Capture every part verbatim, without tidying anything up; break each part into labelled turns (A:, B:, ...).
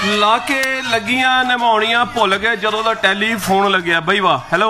A: ਲਾ ਕੇ ਲੱਗੀਆਂ ਨਿਭਾਉਣੀਆਂ ਭੁੱਲ ਗਏ ਜਦੋਂ ਦਾ ਟੈਲੀਫੋਨ ਲੱਗਿਆ। ਬਈ ਵਾਹ। ਹੈਲੋ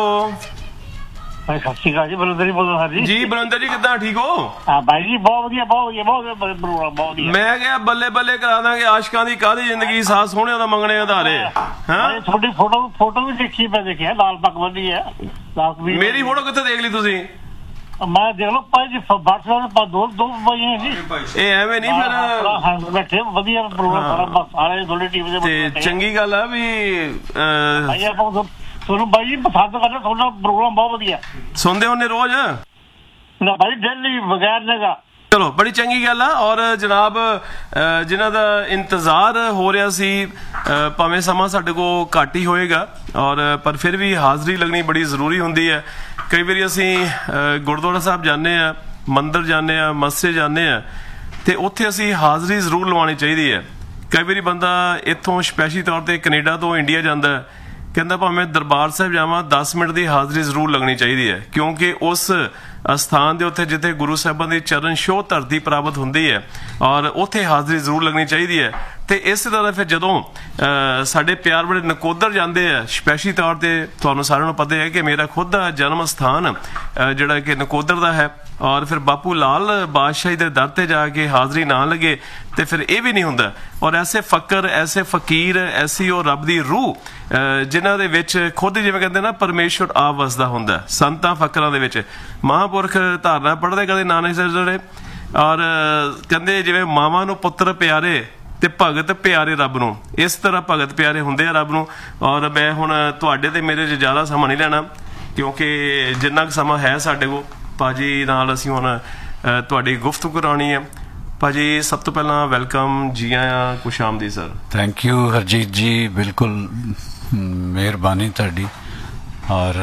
B: ਭਾਈ ਸਤਿ ਸ਼੍ਰੀ ਅਕਾਲ ਜੀ, ਬਲਵਿੰਦਰ ਜੀ ਬੋਲਦਾ ਸਰ ਜੀ।
A: ਜੀ ਬਲਵਿੰਦਰ ਜੀ ਕਿੱਦਾਂ, ਠੀਕ ਹੋ?
B: ਹਾਂ ਬਾਈ ਜੀ ਬਹੁਤ ਵਧੀਆ ਬਹੁਤ ਵਧੀਆ ਬਹੁਤ ਵਧੀਆ ਪ੍ਰੋਗਰਾਮ ਬਹੁਤ ਵਧੀਆ। ਮੈਂ
A: ਕਿਹਾ ਬੱਲੇ ਬੱਲੇ ਕਰਾ ਦਾਂਗੇ ਆਸ਼ਕਾਂ ਦੀ ਕਾਹਦੀ ਜ਼ਿੰਦਗੀ, ਸਾਥ ਸੋਹਣਿਆਂ ਦਾ ਮੰਗਣੇ ਆਧਾਰੇ।
B: ਹਾਂ ਤੁਹਾਡੀ ਫੋਟੋ ਫੋਟੋ ਵੀ ਦੇਖੀ, ਮੈਂ ਦੇਖਿਆ ਲਾਲ ਪੱਗ ਬੰਨੀ ਹੈ।
A: ਮੇਰੀ ਫੋਟੋ ਕਿੱਥੇ ਦੇਖ ਲਈ ਤੁਸੀਂ?
B: ਮੈਂ ਦੇਖ ਲਓ ਭਾਈ ਜੀ WhatsApp ਦੋ ਦੋ ਭਾਈ ਜੀ।
A: ਇਹ ਐਵੇਂ ਨਹੀਂ ਫਿਰ
B: ਬੈਠੇ ਵਧੀਆ ਪ੍ਰੋਗਰਾਮ ਸਾਰੇ ਤੁਹਾਡੀ ਟੀਮ ਦੇ
A: ਤੇ ਚੰਗੀ ਗੱਲ ਆ ਵੀ
B: ਭਾਈ ਆਪਾਂ ਤੁਹਾਨੂੰ ਬਾਈ ਜੀ ਪਸੰਦ ਕਰਦੇ, ਤੁਹਾਡਾ ਪ੍ਰੋਗਰਾਮ ਬਹੁਤ ਵਧੀਆ
A: ਸੁਣਦੇ ਹੁੰਦੇ ਰੋਜ਼
B: ਨਾ ਭਾਈ, ਡੇਲੀ ਬਗੈਰ ਨੇਗਾ।
A: ਚਲੋ ਬੜੀ ਚੰਗੀ ਗੱਲ ਆ। ਔਰ ਜਨਾਬ ਜਿਨ੍ਹਾਂ ਦਾ ਇੰਤਜ਼ਾਰ ਹੋ ਰਿਹਾ ਸੀ, ਭਾਵੇਂ ਸਮਾਂ ਸਾਡੇ ਕੋਲ ਘੱਟ ਹੀ ਹੋਏਗਾ ਔਰ ਪਰ ਫਿਰ ਵੀ ਹਾਜ਼ਰੀ ਲੱਗਣੀ ਬੜੀ ਜ਼ਰੂਰੀ ਹੁੰਦੀ ਹੈ। ਕਈ ਵਾਰੀ ਅਸੀਂ ਗੁਰਦੁਆਰਾ ਸਾਹਿਬ ਜਾਂਦੇ ਹਾਂ, ਮੰਦਿਰ ਜਾਂਦੇ ਹਾਂ, ਮਸਜਿਦ ਜਾਂਦੇ ਹਾਂ ਤੇ ਉੱਥੇ ਅਸੀਂ ਹਾਜ਼ਰੀ ਜ਼ਰੂਰ ਲਵਾਉਣੀ ਚਾਹੀਦੀ ਹੈ। ਕਈ ਵਾਰੀ ਬੰਦਾ ਇੱਥੋਂ ਸਪੈਸ਼ਲੀ ਤੌਰ ਤੇ ਕੈਨੇਡਾ ਤੋਂ ਇੰਡੀਆ ਜਾਂਦਾ, ਕਹਿੰਦਾ ਭਾਵੇਂ ਦਰਬਾਰ ਸਾਹਿਬ ਜਾਵਾਂ ਦਸ ਮਿੰਟ ਦੀ ਹਾਜ਼ਰੀ ਜ਼ਰੂਰ ਲੱਗਣੀ ਚਾਹੀਦੀ ਹੈ, ਕਿਉਂਕਿ ਉਸ ਅਸਥਾਨ ਦੇ ਉੱਤੇ ਜਿੱਥੇ ਗੁਰੂ ਸਾਹਿਬਾਂ ਦੀ ਚਰਨ ਛੋਹ ਧਰਤੀ ਪ੍ਰਾਪਤ ਹੁੰਦੀ ਹੈ ਔਰ ਉੱਥੇ ਹਾਜ਼ਰੀ ਜ਼ਰੂਰ ਲੱਗਣੀ ਚਾਹੀਦੀ ਹੈ। ਤੇ ਇਸੇ ਤਰ੍ਹਾਂ ਫਿਰ ਜਦੋਂ ਸਾਡੇ ਪਿਆਰ ਬੜੇ ਨਕੋਦਰ ਜਾਂਦੇ ਆ, ਸਪੈਸ਼ਲੀ ਤੌਰ ਤੇ ਤੁਹਾਨੂੰ ਸਾਰਿਆਂ ਨੂੰ ਪਤਾ ਹੈ ਕਿ ਮੇਰਾ ਖੁਦ ਦਾ ਜਨਮ ਸਥਾਨ ਜਿਹੜਾ ਕਿ ਨਕੋਦਰ ਦਾ ਹੈ ਔਰ ਫਿਰ ਬਾਪੂ ਲਾਲ ਬਾਦਸ਼ਾਹੀ ਦੇ ਦਰ ਤੇ ਜਾ ਕੇ ਹਾਜ਼ਰੀ ਨਾ ਲੱਗੇ ਤੇ ਫਿਰ ਇਹ ਵੀ ਨਹੀਂ ਹੁੰਦਾ। ਔਰ ਐਸੇ ਫਕਰ, ਐਸੇ ਫਕੀਰ, ਐਸੀ ਉਹ ਰੱਬ ਦੀ ਰੂਹ ਜਿਨ੍ਹਾਂ ਦੇ ਵਿੱਚ ਖੁਦ ਜਿਵੇਂ ਕਹਿੰਦੇ ਨਾ ਪਰਮੇਸ਼ਵਰ ਆਪ ਵਸਦਾ ਹੁੰਦਾ, ਸੰਤਾਂ ਫਕਰਾਂ ਦੇ ਵਿੱਚ। ਮਹਾਂਪੁਰਖ ਧਾਰਨਾ ਪੜ੍ਹਦੇ ਕਦੇ ਨਾਨਕ ਸਾਹਿਬ ਜਿਹੜੇ, ਔਰ ਕਹਿੰਦੇ ਜਿਵੇਂ ਮਾਵਾਂ ਨੂੰ ਪੁੱਤਰ ਪਿਆਰੇ ਤੇ ਭਗਤ ਪਿਆਰੇ ਰੱਬ ਨੂੰ, ਇਸ ਤਰ੍ਹਾਂ ਭਗਤ ਪਿਆਰੇ ਹੁੰਦੇ ਆ ਰੱਬ ਨੂੰ। ਔਰ ਮੈਂ ਹੁਣ ਤੁਹਾਡੇ ਤੇ ਮੇਰੇ 'ਚ ਜ਼ਿਆਦਾ ਸਮਾਂ ਨਹੀਂ ਲੈਣਾ, ਕਿਉਂਕਿ ਜਿੰਨਾ ਕੁ ਸਮਾਂ ਹੈ ਸਾਡੇ ਕੋਲ ਭਾਜੀ ਨਾਲ ਅਸੀਂ ਹੁਣ ਤੁਹਾਡੀ ਗੁਫ਼ਤਗੂ ਕਰਾਉਣੀ ਹੈ। ਭਾਜੀ ਸਭ ਤੋਂ ਪਹਿਲਾਂ ਵੈਲਕਮ, ਜੀ ਆਇਆਂ, ਖੁਸ਼ ਆਮਦੀਦ ਸਰ।
C: ਥੈਂਕ ਯੂ ਹਰਜੀਤ ਜੀ, ਬਿਲਕੁਲ ਮਿਹਰਬਾਨੀ ਤੁਹਾਡੀ। ਔਰ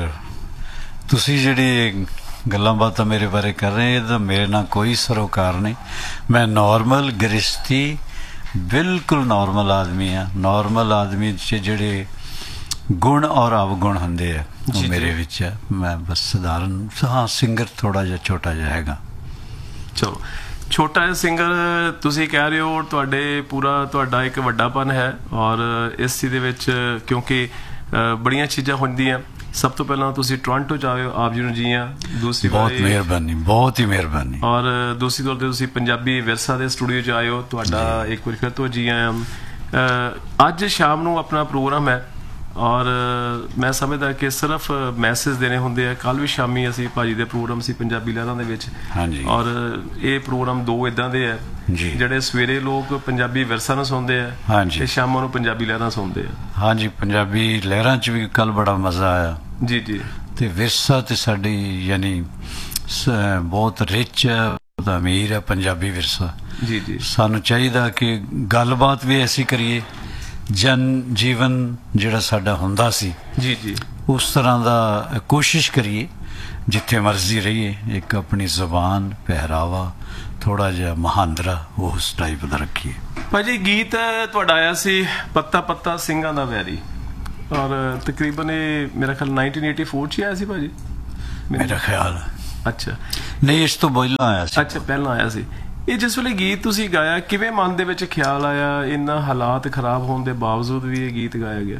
C: ਤੁਸੀਂ ਜਿਹੜੀ ਗੱਲਾਂ ਬਾਤਾਂ ਮੇਰੇ ਬਾਰੇ ਕਰ ਰਹੇ ਇਹਦਾ ਮੇਰੇ ਨਾਲ ਕੋਈ ਸਰੋਕਾਰ ਨਹੀਂ। ਮੈਂ ਨੋਰਮਲ ਗ੍ਰਸਤੀ, ਬਿਲਕੁਲ ਨੋਰਮਲ ਆਦਮੀ ਆ। ਨੋਰਮਲ ਆਦਮੀ 'ਚ ਜਿਹੜੇ ਗੁਣ ਔਰ ਅਵਗੁਣ ਹੁੰਦੇ ਆ ਉਹ ਮੇਰੇ ਵਿੱਚ ਆ। ਮੈਂ ਬਸ ਸਧਾਰਨ, ਹਾਂ ਸਿੰਗਰ ਥੋੜਾ ਜਿਹਾ ਛੋਟਾ ਜਿਹਾ ਹੈਗਾ।
A: ਚਲੋ ਛੋਟਾ ਜਿਹਾ ਸਿੰਗਰ ਤੁਸੀਂ ਕਹਿ ਰਹੇ ਹੋ, ਤੁਹਾਡੇ ਪੂਰਾ ਤੁਹਾਡਾ ਇੱਕ ਵੱਡਾਪਨ ਹੈ ਔਰ ਇਸ ਚੀਜ਼ ਦੇ ਵਿੱਚ ਕਿਉਂਕਿ ਬੜੀਆਂ ਚੀਜ਼ਾਂ ਹੁੰਦੀਆਂ। ਸਭ ਤੋਂ ਪਹਿਲਾਂ ਤੁਸੀਂ ਟੋਰਾਂਟੋ 'ਚ ਆਏ ਹੋ, ਆਪ ਜੀ ਨੂੰ ਜੀ ਆ। ਦੂਸਰੀ
C: ਬਹੁਤ ਮਿਹਰਬਾਨੀ, ਬਹੁਤ ਹੀ ਮਿਹਰਬਾਨੀ।
A: ਔਰ ਦੂਸਰੀ ਤੌਰ ਤੇ ਤੁਸੀਂ ਪੰਜਾਬੀ ਵਿਰਸਾ ਦੇ ਸਟੂਡੀਓ 'ਚ ਆਏ ਹੋ, ਤੁਹਾਡਾ ਇੱਕ ਵਾਰੀ ਫਿਰ ਤੋਂ ਜੀ ਆਇਆਂ। ਅੱਜ ਸ਼ਾਮ ਨੂੰ ਆਪਣਾ ਪ੍ਰੋਗਰਾਮ ਹੈ ਔਰ ਮੈਂ ਸਮਝਦਾ ਕਿ ਸਿਰਫ ਮੈਸੇਜ ਦੇਣੇ ਹੁੰਦੇ ਆ। ਕੱਲ੍ਹ ਵੀ ਸ਼ਾਮੀ ਅਸੀਂ ਭਾਜੀ ਦੇ ਪ੍ਰੋਗਰਾਮ ਸੀ ਪੰਜਾਬੀ ਲਹਿਰਾਂ ਦੇ ਵਿੱਚ, ਔਰ ਇਹ ਪ੍ਰੋਗਰਾਮ ਦੋ ਇੱਦਾਂ ਦੇ ਆ ਜਿਹੜੇ ਸਵੇਰੇ ਲੋਕ ਪੰਜਾਬੀ ਵਿਰਸਾ ਨੂੰ ਸੁਣਦੇ ਆ ਤੇ ਸ਼ਾਮਾਂ ਨੂੰ ਪੰਜਾਬੀ ਲਹਿਰਾਂ ਸੁਣਦੇ ਆ। ਹਾਂਜੀ,
C: ਪੰਜਾਬੀ ਲਹਿਰਾਂ 'ਚ ਵੀ ਕੱਲ੍ਹ ਬੜਾ ਮਜ਼ਾ ਆਇਆ
A: ਜੀ ਜੀ।
C: ਤੇ ਵਿਰਸਾ ਤੇ ਸਾਡੀ ਯਾਨੀ ਬਹੁਤ ਰਿਚ ਹੈ, ਬਹੁਤ ਅਮੀਰ ਹੈ ਪੰਜਾਬੀ ਵਿਰਸਾ
A: ਜੀ ਜੀ।
C: ਸਾਨੂੰ ਚਾਹੀਦਾ ਕਿ ਗੱਲਬਾਤ ਵੀ ਐਸੀ ਕਰੀਏ, ਜਨ ਜੀਵਨ ਜਿਹੜਾ ਸਾਡਾ ਹੁੰਦਾ ਸੀ
A: ਜੀ ਜੀ
C: ਉਸ ਤਰ੍ਹਾਂ ਦਾ ਕੋਸ਼ਿਸ਼ ਕਰੀਏ, ਜਿੱਥੇ ਮਰਜ਼ੀ ਰਹੀਏ। ਇੱਕ ਆਪਣੀ ਜ਼ੁਬਾਨ, ਪਹਿਰਾਵਾ, ਥੋੜਾ ਜਿਹਾ ਮਹਾਂਦਰਾ ਉਸ ਟਾਈਪ ਦਾ ਰੱਖੀਏ।
A: ਭਾਜੀ ਗੀਤ ਤੁਹਾਡਾ ਆਇਆ ਸੀ ਪੱਤਾ ਪੱਤਾ ਸਿੰਘਾਂ ਦਾ ਵੈਰੀ, ਔਰ ਤਕਰੀਬਨ ਇਹ ਮੇਰਾ ਖਿਆਲ ਨਾਈਨਟੀਨ ਏਟੀ ਫੋਰ 'ਚ ਆਇਆ ਸੀ ਭਾਜੀ,
C: ਮੇਰਾ ਖਿਆਲ।
A: ਅੱਛਾ
C: ਨਹੀਂ, ਇਸ ਤੋਂ ਪਹਿਲਾਂ ਆਇਆ ਸੀ।
A: ਅੱਛਾ, ਪਹਿਲਾਂ ਆਇਆ ਸੀ। ਇਹ ਜਿਸ ਵੇਲੇ ਗੀਤ ਤੁਸੀਂ ਗਾਇਆ, ਕਿਵੇਂ ਮਨ ਦੇ ਵਿੱਚ ਖਿਆਲ ਆਇਆ ਇੰਨਾ ਹਾਲਾਤ ਖਰਾਬ ਹੋਣ ਦੇ ਬਾਵਜੂਦ ਵੀ ਇਹ ਗੀਤ ਗਾਇਆ ਗਿਆ?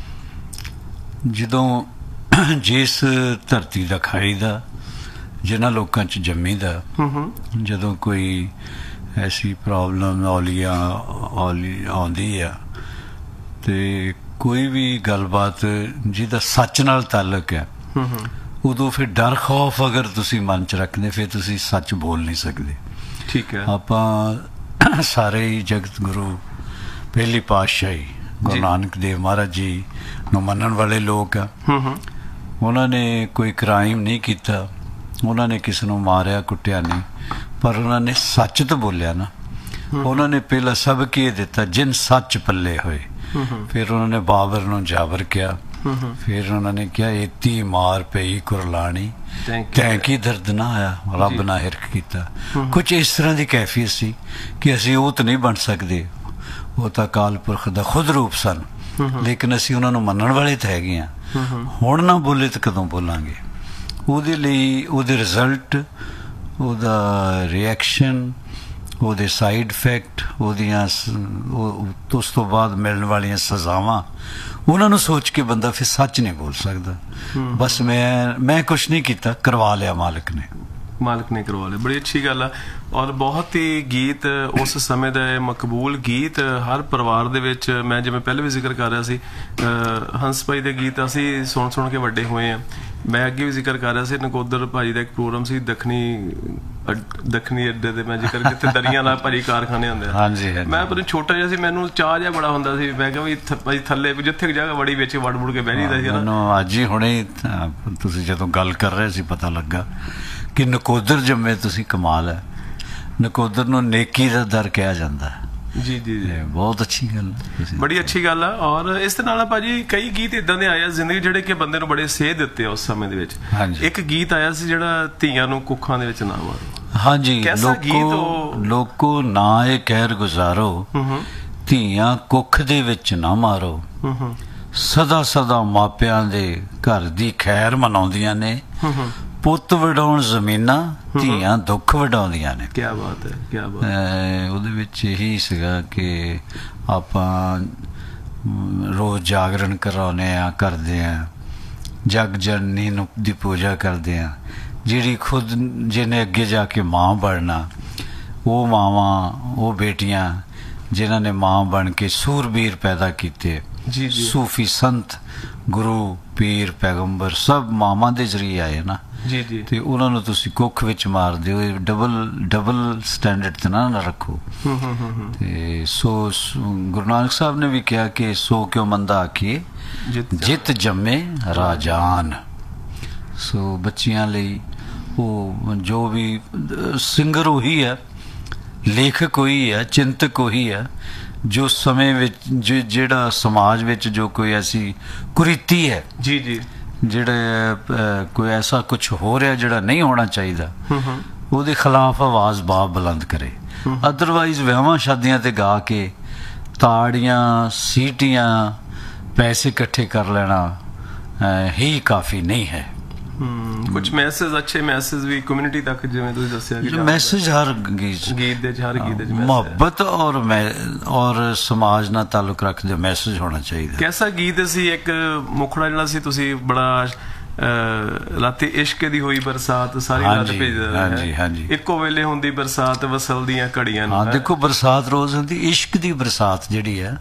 C: ਜਦੋਂ ਜਿਸ ਧਰਤੀ ਦਾ ਖਾਈਦਾ, ਜਿਨ੍ਹਾਂ ਲੋਕਾਂ 'ਚ ਜੰਮੀਦਾ, ਜਦੋਂ ਕੋਈ ਐਸੀ ਪ੍ਰੋਬਲਮ ਔਲੀਆ ਔਲੀ ਆਉਂਦੀ ਆ ਤੇ ਕੋਈ ਵੀ ਗੱਲਬਾਤ ਜਿਹਦਾ ਸੱਚ ਨਾਲ ਤਾਲੁਕ ਹੈ, ਉਦੋਂ ਫਿਰ ਡਰ ਖੌਫ ਅਗਰ ਤੁਸੀਂ ਮਨ 'ਚ ਰੱਖਦੇ ਫਿਰ ਤੁਸੀਂ ਸੱਚ ਬੋਲ ਨਹੀਂ ਸਕਦੇ।
A: ਠੀਕ ਹੈ।
C: ਆਪਾਂ ਸਾਰੇ ਹੀ ਜਗਤ ਗੁਰੂ ਪਹਿਲੀ ਪਾਤਸ਼ਾਹੀ ਗੁਰੂ ਨਾਨਕ ਦੇਵ ਮਹਾਰਾਜ ਜੀ ਨੂੰ ਮੰਨਣ ਵਾਲੇ ਲੋਕ ਆ। ਉਹਨਾਂ ਨੇ ਕੋਈ ਕ੍ਰਾਈਮ ਨਹੀਂ ਕੀਤਾ, ਉਹਨਾਂ ਨੇ ਕਿਸੇ ਨੂੰ ਮਾਰਿਆ ਕੁੱਟਿਆ ਨਹੀਂ, ਪਰ ਉਹਨਾਂ ਨੇ ਸੱਚ ਤਾਂ ਬੋਲਿਆ ਨਾ। ਉਹਨਾਂ ਨੇ ਪਹਿਲਾਂ ਸਭ ਕੀ ਦਿੱਤਾ, ਜਿਨ ਸੱਚ ਪੱਲੇ ਹੋਏ। ਫਿਰ ਉਹਨਾਂ ਨੇ ਬਾਬਰ ਨੂੰ ਜਾਬਰ ਕਿਹਾ, ਫਿਰ ਉਹਨਾਂ ਨੇ ਕਿਹਾ ਏਤੀ ਮਾਰ ਪਈ ਕੁਰਲਾਣੀ ਤੈਂ ਕੀ ਦਰਦ ਨਾ ਆਇਆ, ਰੱਬ ਨਾ ਹਿਰਖ ਕੀਤਾ। ਕੁਝ ਇਸ ਤਰ੍ਹਾਂ ਦੀ ਕੈਫੀਅਤ ਸੀ ਕਿ ਅਸੀਂ ਉਹ ਤਾਂ ਨਹੀਂ ਬਣ ਸਕਦੇ, ਉਹ ਤਾਂ ਅਕਾਲ ਪੁਰਖ ਦਾ ਖੁਦ ਰੂਪ ਸਨ, ਲੇਕਿਨ ਅਸੀਂ ਉਹਨਾਂ ਨੂੰ ਮੰਨਣ ਵਾਲੇ ਤਾਂ ਹੈਗੇ ਹਾਂ। ਹੁਣ ਨਾ ਬੋਲੇ ਤਾਂ ਕਦੋਂ ਬੋਲਾਂਗੇ? ਉਹਦੇ ਲਈ ਉਹਦੇ ਰਿਜ਼ਲਟ, ਉਹਦਾ ਰਿਐਕਸ਼ਨ, ਉਹਦੇ ਸਾਈਡ ਇਫੈਕਟ, ਉਹਦੀਆਂ ਸ- ਉਹ ਉਸ ਤੋਂ ਬਾਅਦ ਮਿਲਣ ਵਾਲੀਆਂ ਸਜ਼ਾਵਾਂ, ਉਹਨਾਂ ਨੂੰ ਸੋਚ ਕੇ ਬੰਦਾ ਫਿਰ ਸੱਚ ਨਹੀਂ ਬੋਲ ਸਕਦਾ। ਬਸ ਮੈਂ ਮੈਂ ਕੁਛ ਨਹੀਂ ਕੀਤਾ, ਕਰਵਾ ਲਿਆ ਮਾਲਕ ਨੇ।
A: ਮਾਲਕ ਨੇ ਕਰਵਾ ਲਿਆ, ਬੜੀ ਅੱਛੀ ਗੱਲ ਆ। ਔਰ ਬਹੁਤ ਹੀ ਗੀਤ ਉਸ ਸਮੇਂ ਦੇ ਮਕਬੂਲ ਗੀਤ ਹਰ ਪਰਿਵਾਰ ਦੇ ਵਿੱਚ, ਮੈਂ ਜਿਵੇਂ ਪਹਿਲੇ ਵੀ ਜ਼ਿਕਰ ਕਰ ਰਿਹਾ ਸੀ, ਅਹ ਹੰਸ ਭਾਈ ਦੇ ਗੀਤ ਅਸੀਂ ਸੁਣ ਸੁਣ ਕੇ ਵੱਡੇ ਹੋਏ ਆ। ਮੈਂ ਅੱਗੇ ਵੀ ਜ਼ਿਕਰ ਕਰ ਰਿਹਾ ਸੀ, ਨਕੋਦਰ ਭਾਜੀ ਦਾ ਇੱਕ ਪ੍ਰੋਗਰਾਮ ਸੀ ਦੱਖਣੀ ਅੱਡ- ਦੱਖਣੀ ਅੱਡੇ ਤੇ, ਮੈਂ ਜ਼ਿਕਰ ਕਿਤੇ ਦਰੀਆਂ ਨਾਲ ਭਾਜੀ ਕਾਰਖਾਨੇ ਹੁੰਦੇ ਆ।
C: ਹਾਂਜੀ ਹਾਂਜੀ।
A: ਮੈਂ ਪਰ ਛੋਟਾ ਜਿਹਾ ਸੀ, ਮੈਨੂੰ ਚਾਹ ਜਿਹਾ ਬੜਾ ਹੁੰਦਾ ਸੀ, ਮੈਂ ਕਿਹਾ ਵੀ ਥ- ਭਾਜੀ ਥੱਲੇ ਜਿੱਥੇ ਕੁ ਜਗ੍ਹਾ ਬੜੀ ਵਿੱਚ ਵੜ ਵੜ ਕੇ ਬਹਿ ਜੀਦਾ ਸੀ ਨਾ।
C: ਮੈਨੂੰ ਅੱਜ ਹੀ ਹੁਣੇ ਹੀ ਤਾਂ ਤੁਸੀਂ ਜਦੋਂ ਗੱਲ ਕਰ ਰਹੇ ਸੀ ਪਤਾ ਲੱਗਾ ਕਿ ਨਕੋਦਰ ਜੰਮੇ ਤੁਸੀਂ, ਕਮਾਲ ਹੈ। ਨਕੋਦਰ ਨੂੰ ਨੇਕੀ ਦਾ ਦਰ ਕਿਹਾ ਜਾਂਦਾ ਹੈ।
A: ਜੀ ਜੀ ਜੀ,
C: ਇਹ ਬਹੁਤ ਅੱਛੀ ਗੱਲ ਹੈ ਤੁਸੀਂ-
A: ਬੜੀ ਅੱਛੀ ਗੱਲ ਆ। ਔਰ ਇਸ ਦੇ ਨਾਲ ਨਾ ਭਾਜੀ ਕਈ ਗੀਤ ਇਦਾਂ ਦੇ ਆਏ ਆ ਜ਼ਿੰਦਗੀ ਜਿਹੜੇ ਕਿ ਬੰਦੇ ਨੂੰ ਬੜੇ ਸੇਧ ਦਿੱਤੇ ਆ ਉਸ ਸਮੇਂ ਦੇ ਵਿੱਚ।
C: ਹਾਂਜੀ।
A: ਇੱਕ ਗੀਤ ਆਇਆ ਸੀ ਜਿਹੜਾ ਧੀਆਂ ਨੂੰ ਕੁੱਖਾਂ ਦੇ ਵਿੱਚ ਨਾ ਮਾਰੋ।
C: ਹਾਂਜੀ,
A: ਕੈਸਾ ਗੀਤ
C: ਲੋਕੋ
A: ਉਹ?
C: ਲੋਕੋ ਨਾ ਇਹ ਕਹਿਰ ਗੁਜ਼ਾਰੋ,
A: ਹੂੰ ਹੂੰ
C: ਧੀਆਂ ਕੁੱਖ ਦੇ ਵਿੱਚ ਨਾ ਮਾਰੋ,
A: ਹੂੰ ਹੂੰ
C: ਸਦਾ ਸਦਾ ਮਾਪਿਆਂ ਦੇ ਘਰ ਦੀ ਖੈਰ ਮਨਾਉਂਦੀਆਂ ਨੇ,
A: ਹੂੰ ਹੂੰ,
C: ਪੁੱਤ ਵਡਾਉਣ ਜ਼ਮੀਨਾਂ, ਧੀਆਂ ਦੁੱਖ ਵਡਾਉਂਦੀਆਂ ਨੇ।
A: ਕਿਆ ਬਾਤ ਹੈ, ਕਿਆ ਬਾਤ।
C: ਅਹ ਉਹਦੇ ਵਿੱਚ ਇਹੀ ਸੀਗਾ ਕਿ ਆਪਾਂ ਮ, ਰੋਜ਼ ਜਾਗਰਣ ਕਰਾਉਂਦੇ ਆ, ਕਰਦੇ ਆ, ਜਗ ਜਨਨੀ ਨੂੰ ਦੀ ਪੂਜਾ ਕਰਦੇ ਆ, ਜਿਹੜੀ ਖੁਦ ਜਿਹਨੇ ਅੱਗੇ ਜਾ ਕੇ ਮਾਂ ਬਣਨਾ, ਉਹ ਮਾਵਾਂ, ਉਹ ਬੇਟੀਆਂ ਜਿਨ੍ਹਾਂ ਨੇ ਮਾਂ ਬਣ ਕੇ ਸੂਰਬੀਰ ਪੈਦਾ ਕੀਤੇ।
A: ਜੀ ਜੀ
C: ਸੂਫੀ ਸੰਤ, ਗੁਰੂ, ਪੀਰ, ਪੈਗੰਬਰ ਸਭ ਮਾਵਾਂ ਦੇ ਜ਼ਰੀਏ ਆਏ ਨਾ।
A: ਜੀ ਜੀ,
C: ਤੇ ਉਹਨਾਂ ਨੂੰ ਤੁਸੀਂ ਕੁੱਖ ਵਿੱਚ ਮਾਰ ਦਿਓ, ਇਹ ਡਬਲ ਡਬਲ ਸਟੈਂਡਰਡ ਤੇ ਨਾ ਨਾ ਰੱਖੋ।
A: ਹੂੰ ਹੂੰ ਹੂੰ ਹੂੰ,
C: ਤੇ ਸੋ ਸ- ਗੁਰੂ ਨਾਨਕ ਸਾਹਿਬ ਨੇ ਵੀ ਕਿਹਾ ਕਿ ਸੋ ਕਿਉ ਮੰਦਾ ਆਖੀਏ,
A: ਜਿੱਤ
C: ਜਿਤ ਜੰਮੇ ਰਾਜਾਨ। ਸੋ ਬੱਚਿਆਂ ਲਈ ਉਹ ਜੋ ਵੀ ਸਿੰਗਰ ਉਹੀ ਹੈ, ਲੇਖਕ ਉਹੀ ਹੈ, ਚਿੰਤਕ ਉਹੀ ਹੈ, ਜੋ ਸਮੇਂ ਵਿੱਚ ਜਿ- ਜਿਹੜਾ ਸਮਾਜ ਵਿੱਚ ਜੋ ਕੋਈ ਐਸੀ ਕੁਰੀਤੀ ਹੈ,
A: ਜੀ ਜੀ,
C: ਜਿਹੜੇ ਅਹ, ਕੋਈ ਐਸਾ ਕੁਝ ਹੋ ਰਿਹਾ ਜਿਹੜਾ ਨਹੀਂ ਹੋਣਾ ਚਾਹੀਦਾ,
A: ਹੂੰ ਹੂੰ,
C: ਉਹਦੇ ਖਿਲਾਫ ਆਵਾਜ਼ ਬਾਪ ਬੁਲੰਦ ਕਰੇ। ਅਦਰਵਾਈਜ਼ ਵਿਆਹਾਂ ਸ਼ਾਦੀਆਂ ਤੇ ਗਾ ਕੇ ਤਾੜੀਆਂ, ਸੀਟੀਆਂ, ਪੈਸੇ ਇਕੱਠੇ ਕਰ ਲੈਣਾ ਅਹ, ਹੀ ਕਾਫੀ ਨਹੀਂ ਹੈ।
A: ਹੂੰ, ਕੁਝ ਮੈਸੇਜ, ਅੱਛੇ ਮੈਸੇਜ ਵੀ ਕਮਿਊਨਿਟੀ ਤੱਕ, ਜਿਵੇਂ ਤੁਸੀਂ ਦੱਸਿਆ ਕਿ
C: ਜੋ ਮੈਸੇਜ ਹਰ ਗੀਤ
A: ਗੀਤ ਦੇ ਚ, ਹਰ ਗੀਤ ਦੇ ਚ message ਹੈ।
C: ਮੁਹੱਬਤ ਔਰ ਮੈਂ ਔਰ ਸਮਾਜ ਨਾਲ ਤਾਲੁਕ ਰੱਖਦੇ ਮੈਸੇਜ ਹੋਣਾ ਚਾਹੀਦਾ।
A: ਕੈਸਾ ਗੀਤ ਸੀ ਇੱਕ ਮੁਖੜਾ ਜਿਹੜਾ ਸੀ, ਤੁਸੀਂ ਬੜਾ ਅਹ, ਰਾਤੀ ਇਸ਼ਕ ਦੀ ਹੋਈ ਬਰਸਾਤ, ਸਾਰੀ ਰਾਤ
C: ਹਾਂਜੀ,
A: ਭੇਜਦਾ
C: ਹਾਂਜੀ, ਹਾਂਜੀ।
A: ਇੱਕੋ ਵੇਲੇ ਹੁੰਦੀ ਬਰਸਾਤ, ਵਸਲ ਦੀਆਂ ਘੜੀਆਂ ਨੂੰ,
C: ਹਾਂ,
A: ਹੈਂ।
C: ਦੇਖੋ ਬਰਸਾਤ ਰੋਜ਼ ਹੁੰਦੀ, ਇਸ਼ਕ ਦੀ ਬਰਸਾਤ ਜਿਹੜੀ ਹੈ,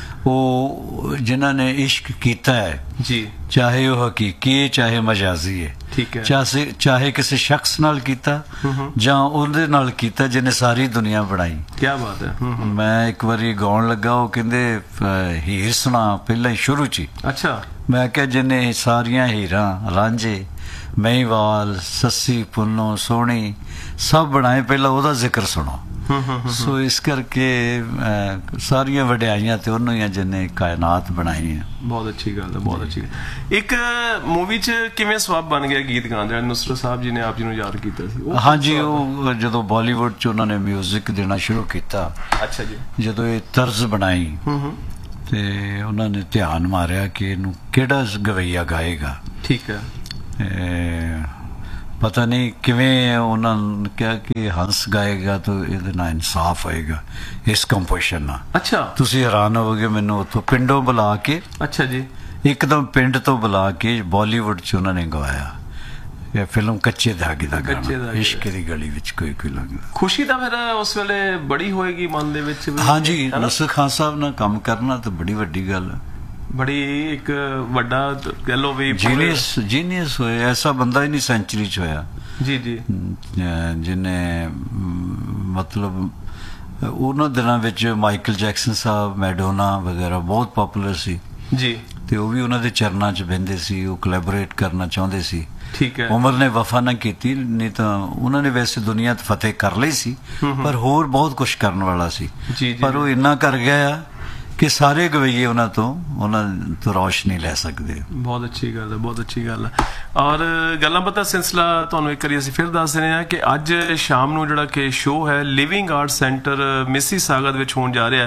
C: ਉਹ ਜਿਨ੍ਹਾਂ ਨੇ ਇਸ਼ਕ ਕੀਤਾ ਹੈ,
A: ਜੀ,
C: ਚਾਹੇ ਉਹ ਹਕੀਕੀ ਹੈ ਚਾਹੇ ਮਜਾਜ਼ੀ ਹੈ,
A: ਠੀਕ ਹੈ।
C: ਚਾਹੇ ਚਾਹੇ ਕਿਸੇ ਸ਼ਖਸ ਨਾਲ ਕੀਤਾ
A: ਹੂੰ ਹੂੰ,
C: ਜਾਂ ਉਹਦੇ ਨਾਲ ਕੀਤਾ ਜਿਹਨੇ ਸਾਰੀ ਦੁਨੀਆ ਬਣਾਈ।
A: ਕਿਆ ਬਾਤ ਹੈ। ਹੂੰ ਹੂੰ,
C: ਮੈਂ ਇੱਕ ਵਾਰੀ ਗਾਉਣ ਲੱਗਾ, ਉਹ ਕਹਿੰਦੇ ਅਹ, ਹੀਰ ਸੁਣਾ ਪਹਿਲਾਂ ਹੀ ਸ਼ੁਰੂ ਚ ਹੀ।
A: ਅੱਛਾ,
C: ਮੈਂ ਕਿਹਾ ਜਿਹਨੇ ਸਾਰੀਆਂ ਹੀਰਾਂ, ਰਾਂਝੇ, ਮਹੀਵਾਲ, ਸੱਸੀ, ਪੁੰਨੋ, ਸੋਹਣੀ ਸਭ ਬਣਾਏ, ਪਹਿਲਾਂ ਉਹਦਾ ਜ਼ਿਕਰ ਸੁਣੋ।
A: ਹੂੰ ਹੂੰ ਹੂੰ,
C: ਸੋ ਇਸ ਕਰਕੇ ਅਹ, ਸਾਰੀਆਂ ਵਡਿਆਈਆਂ ਤੇ ਉਹਨੂੰ ਹੀ ਆ ਜਿਹਨੇ ਕਾਇਨਾਤ ਬਣਾਈ ਹੈ।
A: ਬਹੁਤ ਅੱਛੀ ਗੱਲ ਹੈ, ਬਹੁਤ ਅੱਛੀ ਗੱਲ। ਇੱਕ ਮੂਵੀ ਚ ਕਿਵੇਂ ਸਵਾਬ ਬਣ ਗਿਆ ਗੀਤ ਗਾਉਣ ਦਾ? ਨੁਸਰਤ ਸਾਹਿਬ ਜੀ ਨੇ ਆਪ ਜੀ ਨੂੰ ਯਾਦ ਕੀਤਾ ਸੀ ਉਹ?
C: ਹਾਂਜੀ, ਉਹ ਜਦੋਂ ਬਾਲੀਵੁੱਡ ਚ ਉਹਨਾਂ ਨੇ ਮਿਊਜ਼ਿਕ ਦੇਣਾ ਸ਼ੁਰੂ ਕੀਤਾ,
A: ਅੱਛਾ ਜੀ,
C: ਜਦੋਂ ਇਹ ਤਰਜ਼ ਬਣਾਈ
A: ਹੂੰ ਹੂੰ,
C: ਤੇ ਉਹਨਾਂ ਨੇ ਧਿਆਨ ਮਾਰਿਆ ਕਿ ਇਹਨੂੰ ਕਿਹੜਾ ਗਵਈਆ ਗਾਏਗਾ।
A: ਠੀਕ ਹੈ।
C: ਇਹ ਪਤਾ ਨਹੀਂ ਕਿਵੇਂ ਉਹਨਾਂ ਨੇ ਕਿਹਾ ਕਿ ਹੰਸ ਗਾਏਗਾ ਤਾਂ ਇਹਦੇ ਨਾਲ ਇਨਸਾਫ ਹੋਏਗਾ ਇਸ ਕੰਪੋਜੀਸ਼ਨ ਨਾਲ।
A: ਅੱਛਾ
C: ਤੁਸੀਂ ਹੈਰਾਨ ਹੋਵੋਗੇ, ਮੈਨੂੰ ਉੱਥੋਂ ਪਿੰਡੋਂ ਬੁਲਾ ਕੇ,
A: ਅੱਛਾ ਜੀ,
C: ਇੱਕਦਮ ਪਿੰਡ ਤੋਂ ਬੁਲਾ ਕੇ ਬਾਲੀਵੁੱਡ ਚ ਉਹਨਾਂ ਨੇ ਗਵਾਇਆ ਇਹ ਫਿਲਮ ਕੱਚੇ ਧਾਗੇ ਦਾ
A: ਕੱਚੇ
C: ਗਾਣਾ,
A: ਧਾਗੇ।
C: ਇਸ਼ਕ ਦੀ ਗਲੀ ਵਿੱਚ ਕੋਈ ਕੋਈ ਲੱਗਦਾ।
A: ਖੁਸ਼ੀ ਤਾਂ ਫਿਰ ਉਸ ਵੇਲੇ ਬੜੀ ਹੋਏਗੀ ਮਨ ਦੇ ਵਿੱਚ ਵੀ,
C: ਹਾਂਜੀ,
A: ਹੈ ਨਾ?
C: ਨਸਰ ਖਾਨ ਸਾਹਿਬ ਨਾਲ ਕੰਮ ਕਰਨਾ ਤਾਂ ਬੜੀ ਵੱਡੀ ਗੱਲ ਹੈ।
A: ਬੜੀ ਇੱਕ ਵੱਡਾ ਕਹਿ ਲੋ ਵੀ
C: ਜੀਨੀਅਸ ਜੀਨੀਅਸ ਹੋਇਆ, ਐਸਾ ਬੰਦਾ ਹੀ ਨਹੀਂ ਸੈਂਚੁਰੀ ਚ ਹੋਇਆ
A: ਜੀ ਜੀ,
C: ਅਹ ਜਿਹਨੇ ਮ, ਮਤਲਬ ਉਹਨਾਂ ਦਿਨਾਂ ਵਿੱਚ ਮਾਈਕਲ ਜੈਕਸਨ ਸਾਹਿਬ, ਮੈਡੋਨਾ ਵਗੈਰਾ ਬਹੁਤ ਪਪੂਲਰ ਸੀ
A: ਜੀ,
C: ਤੇ ਉਹ ਵੀ ਉਹਨਾਂ ਦੇ ਚਰਨਾਂ ਚ ਬਹਿੰਦੇ ਸੀ, ਉਹ ਕੋਲੈਬੋਰੇਟ ਕਰਨਾ ਚਾਹੁੰਦੇ ਸੀ।
A: ਠੀਕ ਹੈ।
C: ਉਮਰ ਨੇ ਵਫਾ ਨਾ ਕੀਤੀ, ਨਹੀਂ ਤਾਂ ਉਹਨਾਂ ਨੇ ਵੈਸੇ ਦੁਨੀਆ ਤੇ ਫਤਿਹ ਕਰ ਲਈ ਸੀ, ਪਰ ਹੋਰ ਬਹੁਤ ਕੁਝ ਕਰਨ ਵਾਲਾ ਸੀ।
A: ਜੀ, ਜੀ,
C: ਪਰ ਉਹ ਇੰਨਾ ਕਰ ਗਿਆ ਆ ਕਿ ਸਾਰੇ ਗਵਈਏ ਉਹਨਾਂ ਤੋਂ ਉਹਨਾਂ ਤੋਂ ਰੌਸ਼ਨੀ ਲੈ ਸਕਦੇ।
A: ਬਹੁਤ ਅੱਛੀ ਗੱਲ ਹੈ, ਬਹੁਤ ਅੱਛੀ ਗੱਲ ਹੈ। ਔਰ ਗੱਲਾਂ ਬਾਤਾਂ ਸਿਲਸਿਲਾ ਤੁਹਾਨੂੰ ਇੱਕ ਵਾਰੀ ਅਸੀਂ ਫਿਰ ਦੱਸ ਰਹੇ ਹਾਂ ਕਿ ਅੱਜ ਸ਼ਾਮ ਨੂੰ ਜਿਹੜਾ ਕਿ ਸ਼ੋਅ ਹੈ ਲਿਵਿੰਗ ਆਰਟ ਸੈਂਟਰ ਮਿਸੀਸਾਗਾ ਦੇ ਵਿੱਚ ਹੋਣ ਜਾ ਰਿਹਾ ਹੈ।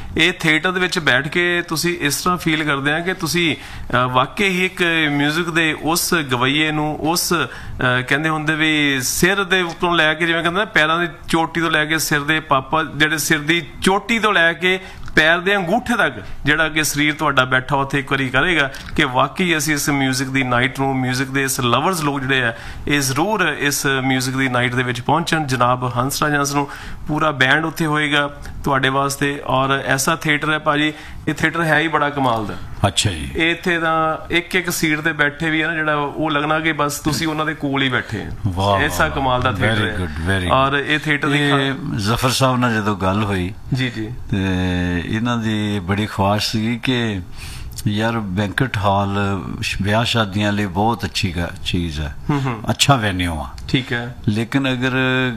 A: ਇਹ ਥੀਏਟਰ ਦੇ ਵਿੱਚ ਬੈਠ ਕੇ ਤੁਸੀਂ ਇਸ ਤਰ੍ਹਾਂ ਫੀਲ ਕਰਦੇ ਆ ਕਿ ਤੁਸੀਂ ਵਾਕਈ ਹੀ ਇੱਕ ਮਿਊਜ਼ਿਕ ਦੇ ਉਸ ਗਵਈਏ ਨੂੰ, ਉਸ ਕਹਿੰਦੇ ਹੁੰਦੇ ਵੀ ਸਿਰ ਦੇ ਉੱਤੋਂ ਲੈ ਕੇ, ਜਿਵੇਂ ਕਹਿੰਦੇ ਨਾ ਪੈਰਾਂ ਦੀ ਚੋਟੀ ਤੋਂ ਲੈ ਕੇ ਸਿਰ ਦੇ ਪਾਪਾ, ਜਿਹੜੇ ਸਿਰ ਦੀ ਚੋਟੀ ਤੋਂ ਲੈ ਕੇ ਪੈਰ ਦੇ ਅੰਗੂਠੇ ਤੱਕ ਜਿਹੜਾ ਕਿ ਸਰੀਰ ਤੁਹਾਡਾ ਬੈਠਾ ਉੱਥੇ ਇੱਕ ਵਾਰੀ ਕਰੇਗਾ ਕਿ ਵਾਕਈ ਅਸੀਂ ਇਸ ਮਿਊਜ਼ਿਕ ਦੀ ਨਾਈਟ ਨੂੰ, ਮਿਊਜ਼ਿਕ ਦੇ ਇਸ ਲਵਰਸ ਲੋਕ ਜਿਹੜੇ ਆ ਇਹ ਜ਼ਰੂਰ ਇਸ ਮਿਊਜ਼ਿਕ ਦੀ ਨਾਈਟ ਦੇ ਵਿੱਚ ਪਹੁੰਚਣ। ਜਨਾਬ ਹੰਸਰਾਜ ਹੰਸ ਨੂੰ ਪੂਰਾ ਬੈਂਡ ਉੱਥੇ ਹੋਏਗਾ ਤੁਹਾਡੇ ਵਾਸਤੇ, ਔਰ ਐਸਾ ਥੀਏਟਰ ਹੈ ਭਾਜੀ, ਇਹ ਥੀਏਟਰ ਹੈ ਹੀ ਬੜਾ ਕਮਾਲ ਦਾ।
C: ਅੱਛਾ ਜੀ।
A: ਇਹ ਇੱਥੇ ਤਾਂ ਇੱਕ ਇੱਕ ਸੀਟ ਤੇ ਬੈਠੇ ਵੀ ਹੈ ਨਾ, ਜਿਹੜਾ ਉਹ ਲੱਗਣਾ ਕਿ ਬਸ ਤੁਸੀਂ ਉਹਨਾਂ ਦੇ ਕੋਲ ਹੀ ਬੈਠੇ ਆ। ਐਸਾ ਕਮਾਲ ਦਾ ਥੀਏਟਰ ਹੈ। ਔਰ ਇਹ ਥੀਏਟਰ ਦੀ
C: ਜ਼ਫਰ ਸਾਹਿਬ ਨਾਲ ਜਦੋਂ ਗੱਲ ਹੋਈ
A: ਜੀ ਜੀ
C: ਤੇ ਇਹਨਾਂ ਦੀ ਬੜੀ ਖੁਆਇਸ਼ ਸੀ ਕਿ ਯਾਰ ਬੈਂਕਟ ਹਾਲ ਵਿਆਹ ਸ਼ਾਦੀਆਂ ਲਈ ਬਹੁਤ ਅੱਛੀ ਚੀਜ਼ ਹੈ, ਅੱਛਾ ਵੈਨਿਊ ਆ,
A: ਠੀਕ ਹੈ, ਲੇਕਿਨ
C: ਅਗਰ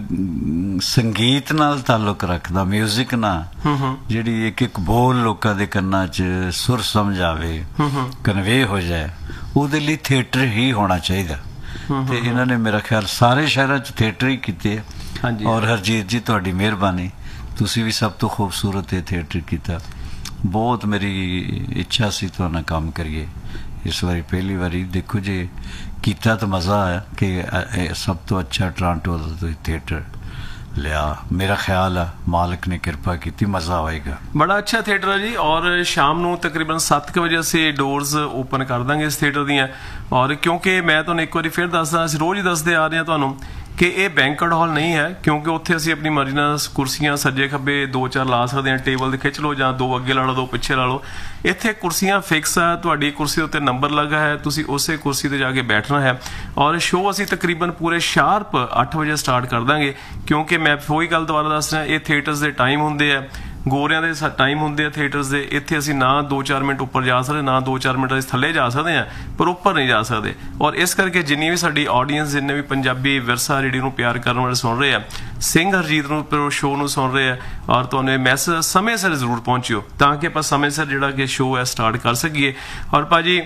C: ਸੰਗੀਤ ਨਾਲ ਤਾਲੁਕ ਰੱਖਦਾ, ਮਿਊਜ਼ਿਕ ਨਾਲ, ਜਿਹੜੀ ਇੱਕ ਇੱਕ ਬੋਲ ਲੋਕਾਂ ਦੇ ਕੰਨਾਂ 'ਚ ਸੁਰ ਸਮਝ ਆਵੇ, ਕਨਵੇ ਹੋ ਜਾਏ, ਉਹਦੇ ਲਈ ਥੀਏਟਰ ਹੀ ਹੋਣਾ ਚਾਹੀਦਾ। ਤੇ ਇਹਨਾਂ ਨੇ ਮੇਰਾ ਖਿਆਲ ਸਾਰੇ ਸ਼ਹਿਰਾਂ 'ਚ ਥੀਏਟਰ ਹੀ ਕੀਤੇ। ਔਰ ਹਰਜੀਤ ਜੀ ਤੁਹਾਡੀ ਮਿਹਰਬਾਨੀ, ਤੁਸੀਂ ਵੀ ਸਭ ਤੋਂ ਖੂਬਸੂਰਤ ਇਹ ਥੀਏਟਰ ਕੀਤਾ। ਬਹੁਤ ਮੇਰੀ ਇੱਛਾ ਸੀ ਤੁਹਾਡੇ ਨਾਲ ਕੰਮ ਕਰੀਏ, ਇਸ ਵਾਰੀ ਪਹਿਲੀ ਵਾਰੀ ਦੇਖੋ ਜੇ ਕੀਤਾ ਤਾਂ ਮਜ਼ਾ ਆਇਆ ਕਿ ਸਭ ਤੋਂ ਅੱਛਾ ਟੋਰਾਂਟੋ ਦਾ ਤੁਸੀਂ ਥੀਏਟਰ ਲਿਆ। ਮੇਰਾ ਖਿਆਲ ਆ ਮਾਲਕ ਨੇ ਕਿਰਪਾ ਕੀਤੀ, ਮਜ਼ਾ ਆਏਗਾ।
A: ਬੜਾ ਅੱਛਾ ਥੀਏਟਰ ਹੈ ਜੀ। ਔਰ ਸ਼ਾਮ ਨੂੰ ਤਕਰੀਬਨ ਸੱਤ ਕੁ ਵਜੇ ਅਸੀਂ ਡੋਰਸ ਓਪਨ ਕਰ ਦਾਂਗੇ ਇਸ ਥੀਏਟਰ ਦੀਆਂ। ਔਰ ਕਿਉਂਕਿ ਮੈਂ ਤੁਹਾਨੂੰ ਇੱਕ ਵਾਰੀ ਫਿਰ ਦੱਸਦਾ, ਅਸੀਂ ਰੋਜ਼ ਹੀ ਦੱਸਦੇ ਆ ਰਹੇ ਹਾਂ ਤੁਹਾਨੂੰ ਕਿ ਇਹ ਬੈਂਕਟ ਹਾਲ ਨਹੀਂ ਹੈ, ਕਿਉਂਕਿ ਉੱਥੇ ਅਸੀਂ ਆਪਣੀ ਮਰਜ਼ੀ ਨਾਲ ਕੁਰਸੀਆਂ ਸੱਜੇ ਖੱਬੇ ਦੋ ਚਾਰ ਲਾ ਸਕਦੇ ਹਾਂ, ਟੇਬਲ ਦੇ ਖਿੱਚ ਲਓ ਜਾਂ ਦੋ ਅੱਗੇ ਲਾ ਲਓ, ਦੋ ਪਿੱਛੇ ਲਾ ਲਓ। ਇੱਥੇ ਕੁਰਸੀਆਂ ਫਿਕਸ ਆ, ਤੁਹਾਡੀ ਕੁਰਸੀ ਉੱਤੇ ਨੰਬਰ ਲੱਗਾ ਹੈ, ਤੁਸੀਂ ਉਸੇ ਕੁਰਸੀ ਤੇ ਜਾ ਕੇ ਬੈਠਣਾ ਹੈ। ਔਰ ਸ਼ੋਅ ਅਸੀਂ ਤਕਰੀਬਨ ਪੂਰੇ ਸ਼ਾਰਪ ਅੱਠ ਵਜੇ ਸਟਾਰਟ ਕਰ ਦਾਂਗੇ, ਕਿਉਂਕਿ ਮੈਂ ਉਹੀ ਗੱਲ ਦੁਬਾਰਾ ਦੱਸ ਰਿਹਾ, ਇਹ ਥੀਏਟਰਸ ਦੇ ਟਾਈਮ ਹੁੰਦੇ ਆ, ਗੋਰਿਆਂ ਦੇ ਟਾਈਮ ਹੁੰਦੇ ਆ ਥੀਏਟਰਸ ਦੇ। ਇੱਥੇ ਅਸੀਂ ਨਾ ਦੋ ਚਾਰ ਮਿੰਟ ਉੱਪਰ ਜਾ ਸਕਦੇ, ਨਾ ਦੋ ਚਾਰ ਮਿੰਟ ਅਸੀਂ ਥੱਲੇ ਜਾ ਸਕਦੇ ਹਾਂ, ਪਰ ਉੱਪਰ ਨਹੀਂ ਜਾ ਸਕਦੇ। ਔਰ ਇਸ ਕਰਕੇ ਜਿੰਨੀ ਵੀ ਸਾਡੀ ਆਡੀਅנס, ਜਿੰਨੇ ਵੀ ਪੰਜਾਬੀ ਵਿਰਸਾ ਰੇਡੀਓ ਨੂੰ ਪਿਆਰ ਕਰਨ ਵਾਲੇ ਸੁਣ ਰਹੇ ਆ, ਸਿੰਘ ਹਰਜੀਤ ਨੂੰ ਸ਼ੋਅ ਨੂੰ ਸੁਣ ਰਹੇ ਆ, ਔਰ ਤੁਹਾਨੂੰ ਇਹ ਮੈਸੇਜ ਸਮੇਂ ਸਿਰ ਜ਼ਰੂਰ ਪਹੁੰਚਿਓ ਤਾਂ ਕਿ ਆਪਾਂ ਸਮੇਂ ਸਿਰ ਜਿਹੜਾ ਕਿ ਸ਼ੋਅ ਹੈ ਸਟਾਰਟ ਕਰ ਸਕੀਏ। ਔਰ ਭਾਜੀ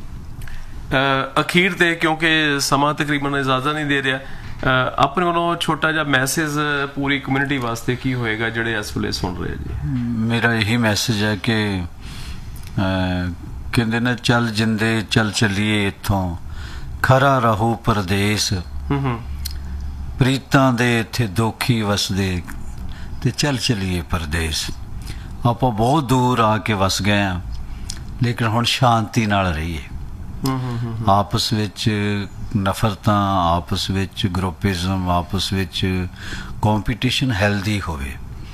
A: ਅਖੀਰ ਤੇ, ਕਿਉਂਕਿ ਸਮਾਂ ਤਕਰੀਬਨ ਇਜਾਜ਼ਤ ਨਹੀਂ ਦੇ ਰਿਹਾ, ਆਪਣੇ ਵੱਲੋਂ ਛੋਟਾ ਜਿਹਾ ਮੈਸੇਜ ਪੂਰੀ ਕਮਿਊਨਿਟੀ ਵਾਸਤੇ ਕੀ ਹੋਏਗਾ ਜਿਹੜੇ ਇਸ ਵੇਲੇ ਸੁਣ ਰਹੇ ਜੀ?
C: ਮੇਰਾ ਇਹੀ ਮੈਸੇਜ ਹੈ ਕਿ ਕਹਿੰਦੇ ਨੇ ਚੱਲ ਜਿੰਦੇ ਚੱਲ ਚੱਲੀਏ ਇੱਥੋਂ, ਖਰਾ ਰਹੂ ਪਰਦੇਸ, ਪ੍ਰੀਤਾਂ ਦੇ ਇੱਥੇ ਦੋਖੀ ਵਸਦੇ, ਤੇ ਚੱਲ ਚੱਲੀਏ ਪਰਦੇਸ। ਆਪਾਂ ਬਹੁਤ ਦੂਰ ਆ ਕੇ ਵਸ ਗਏ ਹਾਂ, ਲੇਕਿਨ ਹੁਣ ਸ਼ਾਂਤੀ ਨਾਲ ਰਹੀਏ। ਆਪਸ ਵਿੱਚ ਨਫ਼ਰਤਾਂ, ਆਪਸ ਵਿੱਚ ਗਰੁੱਪਿਜ਼ਮ, ਆਪਸ ਵਿੱਚ ਕੰਪੀਟੀਸ਼ਨ ਹੈਲਦੀ ਹੋਵੇ,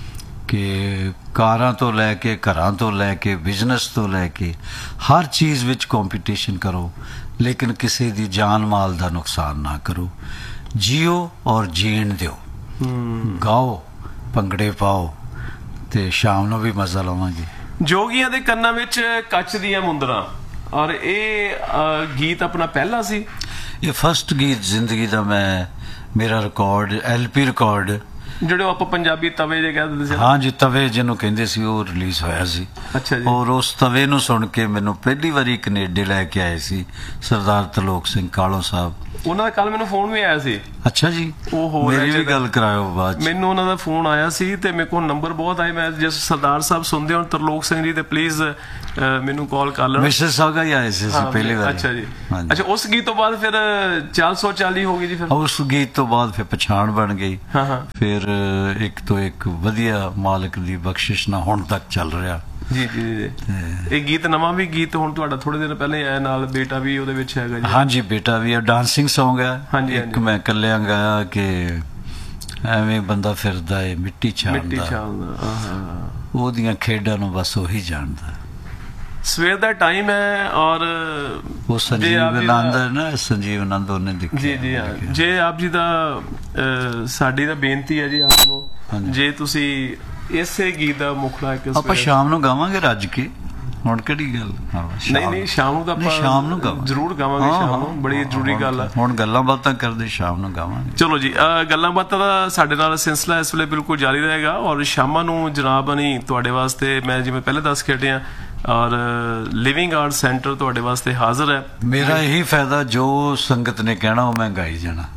C: ਕਿ ਕਾਰਾਂ ਤੋਂ ਲੈ ਕੇ, ਘਰਾਂ ਤੋਂ ਲੈ ਕੇ, ਬਿਜ਼ਨਸ ਤੋਂ ਲੈ ਕੇ ਹਰ ਚੀਜ਼ ਵਿੱਚ ਕੰਪੀਟੀਸ਼ਨ ਕਰੋ, ਲੇਕਿਨ ਕਿਸੇ ਦੀ ਜਾਨ ਮਾਲ ਦਾ ਨੁਕਸਾਨ ਨਾ ਕਰੋ। ਜੀਓ ਔਰ ਜੀਣ ਦਿਓ, ਗਾਓ, ਭੰਗੜੇ ਪਾਓ, ਤੇ ਸ਼ਾਮ ਨੂੰ ਵੀ ਮਜ਼ਾ ਲਵਾਂਗੇ।
A: ਜੋਗੀਆਂ ਦੇ ਕੰਨਾਂ ਵਿੱਚ ਕੱਚ ਦੀਆਂ ਮੁੰਦਰਾਂ, ਔਰ ਇਹ ਗੀਤ ਆਪਣਾ ਪਹਿਲਾ ਸੀ,
C: ਇਹ ਫਸਟ ਗੀਤ ਜ਼ਿੰਦਗੀ ਦਾ ਮੈਂ ਮੇਰਾ ਰਿਕਾਰਡ, ਐਲ ਪੀ ਰਿਕਾਰਡ,
A: ਜਿਹੜੇ ਆਪਾਂ ਪੰਜਾਬੀ ਤਵੇ ਜੇ ਕਹਿ ਦਿੰਦੇ ਸੀ।
C: ਹਾਂ ਜੀ, ਤਵੇ ਜਿਹਨੂੰ ਕਹਿੰਦੇ ਸੀ, ਉਹ ਰਿਲੀਜ਼ ਹੋਇਆ ਸੀ।
A: ਅੱਛਾ ਜੀ।
C: ਔਰ ਉਸ ਤਵੇ ਨੂੰ ਸੁਣ ਕੇ ਮੈਨੂੰ ਪਹਿਲੀ ਵਾਰੀ ਕੈਨੇਡਾ ਲੈ ਕੇ ਆਏ ਸੀ ਸਰਦਾਰ ਤਰਲੋਕ ਸਿੰਘ ਕਾਲੋ ਸਾਹਿਬ।
A: ਉਹਨਾਂ ਦਾ ਕੱਲ ਮੈਨੂੰ ਫੋਨ ਵੀ ਆਇਆ ਸੀ।
C: ਅੱਛਾ ਜੀ,
A: ਉਹ ਹੋ
C: ਮੇਰੀ ਵੀ ਗੱਲ ਕਰਾਇਓ ਬਾਅਦ।
A: ਮੈਨੂੰ ਉਹਨਾਂ ਦਾ ਫੋਨ ਆਇਆ ਸੀ ਤੇ ਮੇਰੇ ਕੋਲ ਨੰਬਰ ਬਹੁਤ ਆਏ। ਮੈਂ ਜੇ ਸਰਦਾਰ ਸਾਹਿਬ ਸੁਣਦੇ ਹੋ ਤਰਲੋਕ ਸਿੰਘ ਜੀ, ਤੇ ਪਲੀਜ਼ ਮੈਨੂੰ ਕਾਲ ਕਰ ਲੈਣਾ।
C: ਮਿਸਟਰ ਸਾਗਾ ਹੀ ਆਏ ਸੀ ਪਹਿਲੀ ਵਾਰ।
A: ਅੱਛਾ ਜੀ। ਅੱਛਾ, ਉਸ ਗੀਤ ਤੋਂ ਬਾਅਦ ਫਿਰ ਚਾਰ ਸੌ ਚਾਲੀ ਹੋ ਗਈ ਜੀ। ਫਿਰ ਉਸ
C: ਗੀਤ ਤੋਂ ਬਾਅਦ ਫਿਰ ਪਛਾਣ ਬਣ ਗਈ।
A: ਹਾਂ ਹਾਂ।
C: ਫਿਰ ਇੱਕ ਤੋਂ ਇੱਕ ਵਧੀਆ ਮਾਲਕ ਦੀ ਬਖਸ਼ਿਸ਼ ਨਾਲ ਹੁਣ ਤੱਕ ਚੱਲ ਰਿਹਾ।
A: ਜੀ ਜੀ ਜੀ। ਇਹ ਗੀਤ ਨਵਾਂ ਵੀ ਗੀਤ ਹੁਣ ਤੁਹਾਡਾ ਥੋੜੇ ਦਿਨ ਪਹਿਲੇ ਆਇਆ, ਨਾਲ ਬੇਟਾ ਵੀ ਉਹਦੇ ਵਿੱਚ ਹੈਗਾ ਜੀ।
C: ਹਾਂਜੀ, ਬੇਟਾ ਵੀ ਹੈ, ਡਾਂਸਿੰਗ ਸੌਂਗ ਹੈ।
A: ਹਾਂਜੀ,
C: ਇੱਕ ਮੈਂ ਇਕੱਲਿਆਂ ਗਾਇਆ ਕਿ ਐਵੇਂ ਬੰਦਾ ਫਿਰਦਾ ਏ ਮਿੱਟੀ ਛਾਣਦਾ,
A: ਮਿੱਟੀ ਛਾਣਦਾ,
C: ਉਹਦੀਆਂ ਖੇਡਾਂ ਨੂੰ ਬਸ ਉਹੀ ਜਾਣਦਾ।
A: ਸਵੇਰ ਦਾ ਟਾਈਮ ਹੈ, ਔਰ
C: ਉਹ ਸੰਜੀਵ ਆਨੰਦ ਹੈ ਨਾ, ਸੰਜੀਵ ਆਨੰਦ ਉਹਨੇ ਦੇਖਿਆ।
A: ਜੀ ਜੀ ਹਾਂ। ਜੇ ਆਪ ਜੀ ਦਾ, ਸਾਡੀ ਤਾਂ ਬੇਨਤੀ ਹੈ ਜੀ ਆਪ ਨੂੰ, ਜੇ ਤੁਸੀਂ ਇਸੇ ਗੀਤ ਦਾ ਮੁਖੜਾ ਇੱਕ
C: ਆਪਾਂ ਸ਼ਾਮ ਨੂੰ ਗਾਵਾਂਗੇ ਰੱਜ ਕੇ, ਹੁਣ ਕਿਹੜੀ ਗੱਲ।
A: ਨਹੀਂ ਨਹੀਂ, ਸ਼ਾਮ ਨੂੰ ਤਾਂ ਆਪਾਂ
C: ਸ਼ਾਮ ਨੂੰ ਗਾਵਾਂਗੇ,
A: ਜ਼ਰੂਰ ਗਾਵਾਂਗੇ ਸ਼ਾਮ ਨੂੰ, ਬੜੀ ਜ਼ਰੂਰੀ ਗੱਲ ਹੈ।
C: ਹੁਣ ਗੱਲਾਂ ਬਾਤਾਂ ਕਰਦੇ, ਸ਼ਾਮ ਨੂੰ ਗਾਵਾਂਗੇ।
A: ਚਲੋ ਜੀ, ਗੱਲਾਂ ਬਾਤਾਂ ਦਾ ਸਾਡੇ ਨਾਲ ਸਿਲਸਿਲਾ ਇਸ ਵੇਲੇ ਬਿਲਕੁਲ ਜਾਰੀ ਰਹੇਗਾ। ਔਰ ਸ਼ਾਮਾਂ ਨੂੰ ਜਨਾਬ ਨਹੀਂ ਤੁਹਾਡੇ ਵਾਸਤੇ, ਮੈਂ ਜਿਵੇਂ ਪਹਿਲੇ ਦੱਸ ਕੇ ਹਟਿਆ, ਔਰ ਲਿਵਿੰਗ ਆਰਟ ਸੈਂਟਰ ਤੁਹਾਡੇ ਵਾਸਤੇ ਹਾਜ਼ਰ ਹੈ।
C: ਮੇਰਾ ਇਹੀ ਫਾਇਦਾ, ਜੋ ਸੰਗਤ ਨੇ ਕਹਿਣਾ ਉਹ ਮੈਂ ਗਾਈ ਜਾਣਾ।